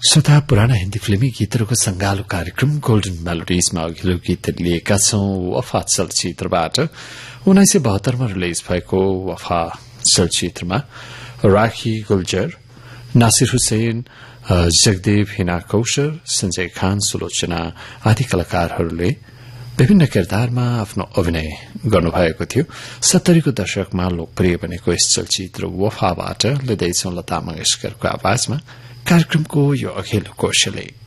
श्रोता पुराना हिन्दी फिल्मी गीतहरूको संगालो कार्यक्रम गोल्डन मेलोडिजमा अघिल्लो गीत लिएका छौं वफा चलचित्रबाट 1972 मा रिलिज भएको वफा चलचित्रमा राखी गुल्जर, नासिर हुसैन, जगदेव, हिना कौशर, संजय खान, सुलोचना आदि कलाकारहरूले विभिन्न किरदारमा आफ्नो अभिनय गर्नुभएको थियो। 70 को दशकमा लोकप्रिय बनेको यस चलचित्र वफाबाट लिँदैछौं लता मंगेशकरको आवाजमा कार्यक्रमको यो अघिल्लो कोशले।